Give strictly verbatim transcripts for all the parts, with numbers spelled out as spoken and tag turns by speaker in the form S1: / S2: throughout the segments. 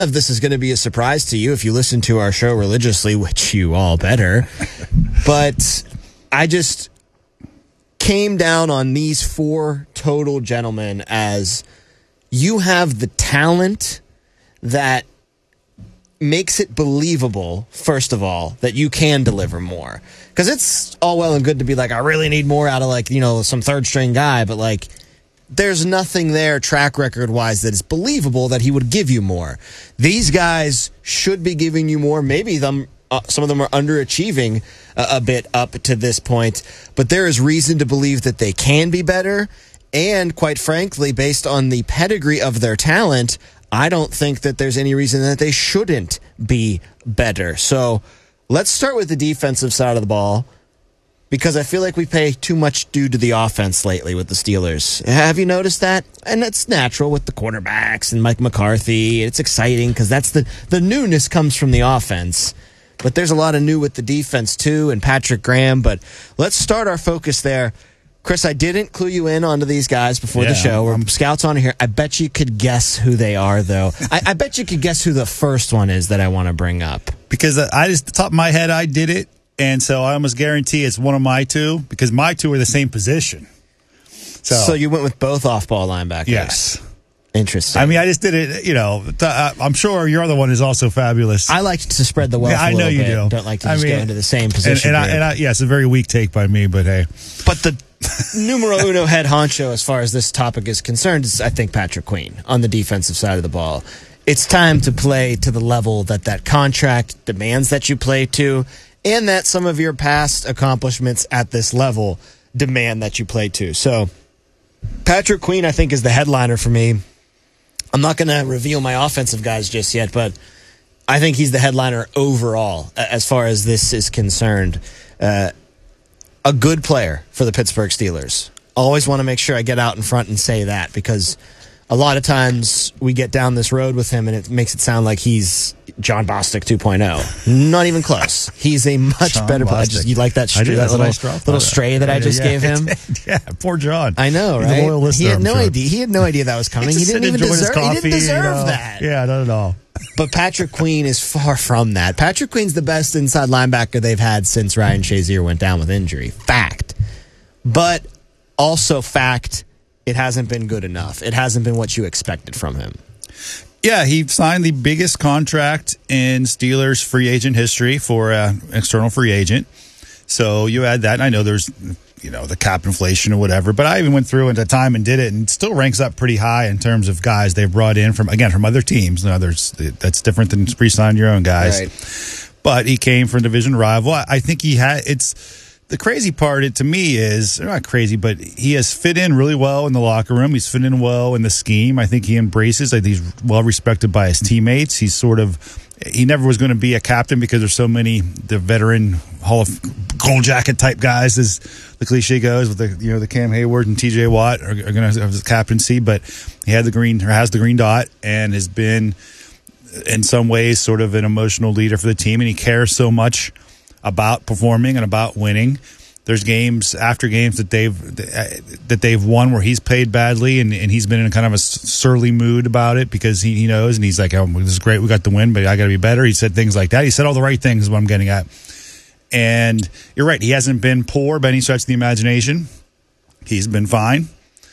S1: of this is going to be a surprise to you if you listen to our show religiously, which you all better. But I just came down on these four total gentlemen as you have the talent that makes it believable, first of all, that you can deliver more. Because it's all well and good to be like, I really need more out of, like, you know, some third string guy, but like, there's nothing there track record wise that is believable that he would give you more. These guys should be giving you more. Maybe them, uh, some of them are underachieving a, a bit up to this point, but there is reason to believe that they can be better. And quite frankly, based on the pedigree of their talent, I don't think that there's any reason that they shouldn't be better. So let's start with the defensive side of the ball, because I feel like we pay too much due to the offense lately with the Steelers. Have you noticed that? And it's natural with the quarterbacks and Mike McCarthy. It's exciting because that's the, the newness comes from the offense. But there's a lot of new with the defense too, and Patrick Graham. But let's start our focus there. Chris, I didn't clue you in onto these guys before
S2: yeah,
S1: the show. We're
S2: I'm,
S1: scouts on here. I bet you could guess who they are, though. I, I bet you could guess who the first one is that I want to bring up.
S2: Because I just, the top of my head, I did it. And so I almost guarantee it's one of my two, because my two are the same position. So,
S1: so you went with both off-ball linebackers?
S2: Yes.
S1: Interesting.
S2: I mean, I just did it, you know, th- I'm sure your other one is also fabulous.
S1: I like to spread the wealth
S2: yeah, I
S1: a little
S2: know you
S1: bit.
S2: do.
S1: Don't like to
S2: I
S1: just
S2: mean,
S1: go into the same position.
S2: And, and, I, and I, yeah, it's a very weak take by me, but hey.
S1: But the numero uno head honcho as far as this topic is concerned is, I think, Patrick Queen on the defensive side of the ball. It's time to play to the level that that contract demands that you play to, and that some of your past accomplishments at this level demand that you play to. So Patrick Queen, I think, is the headliner for me. I'm not going to reveal my offensive guys just yet, but I think he's the headliner overall as far as this is concerned. Uh, a good player for the Pittsburgh Steelers. Always want to make sure I get out in front and say that, because a lot of times we get down this road with him and it makes it sound like he's John Bostic two point oh. Not even close. He's a much
S2: John
S1: better player. You like that, stray, that little, nice little stray that
S2: yeah,
S1: I just
S2: yeah,
S1: gave him?
S2: Yeah, poor John.
S1: I know,
S2: He's
S1: right?
S2: a loyal listener,
S1: he had no
S2: sure.
S1: idea. He had no idea that was coming. He,
S2: he
S1: didn't even deserve,
S2: coffee,
S1: he didn't deserve
S2: you know?
S1: that.
S2: Yeah, not at all.
S1: But Patrick Queen is far from that. Patrick Queen's the best inside linebacker they've had since Ryan Shazier went down with injury. Fact. But also fact, it hasn't been good enough. It hasn't been what you expected from him.
S2: Yeah, he signed the biggest contract in Steelers free agent history for an external free agent. So you add that, and I know there's, you know, the cap inflation or whatever, but I even went through at the time and did it, and it still ranks up pretty high in terms of guys they've brought in from, again, from other teams. Now, there's, that's different than re-signing your own guys.
S1: Right.
S2: But he came from a division rival. I think he had, it's, the crazy part it, to me is, not crazy, but he has fit in really well in the locker room. He's fit in well in the scheme. I think he embraces, like, he's well respected by his teammates. He's sort of, he never was going to be a captain because there's so many, the veteran Hall of Gold Jacket type guys, as the cliche goes, with the, you know, the Cam Hayward and T J Watt are, are going to have the captaincy, but he had the green, or has the green dot, and has been, in some ways, sort of an emotional leader for the team, and he cares so much about performing and about winning. There's games after games that they've that they've won where he's played badly, and, and he's been in kind of a surly mood about it, because he, he knows, and he's like, oh, this is great, we got the win, but I got to be better. He said things like that. He said all the right things is what I'm getting at. And you're right, he hasn't been poor by any stretch of the imagination. He's been fine.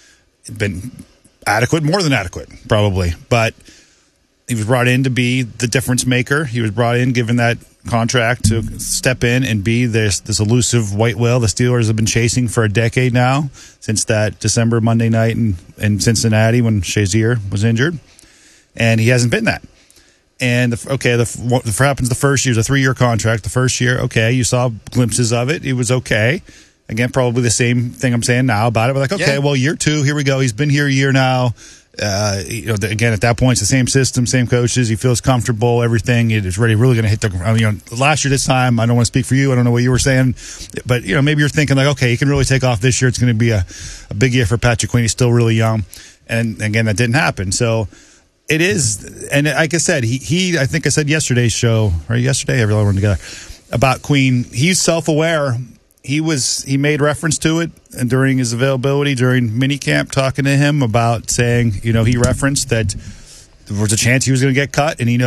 S2: Been adequate, more than adequate, probably. But he was brought in to be the difference maker. He was brought in, given that contract, to step in and be this this elusive white whale the Steelers have been chasing for a decade now, since that December Monday night in, in Cincinnati when Shazier was injured. And he hasn't been that. And, the, okay, the, what happens the first year is a three-year contract. The first year, okay, you saw glimpses of it. It was okay. Again, probably the same thing I'm saying now about it. But like, okay, yeah. well, year two, here we go. He's been here a year now. Uh, you know, again, at that point, it's the same system, same coaches. He feels comfortable. Everything is ready, really going to hit the. You know, last year, this time, I don't want to speak for you. I don't know what you were saying, but you know, maybe you're thinking like, okay, he can really take off this year. It's going to be a, a big year for Patrick Queen. He's still really young, and again, that didn't happen. So it is, and like I said, he he. I think I said yesterday's show or yesterday, everyone were together about Queen. He's self-aware. He was he made reference to it, and during his availability during minicamp, talking to him about saying, you know, he referenced that there was a chance he was going to get cut, and he knows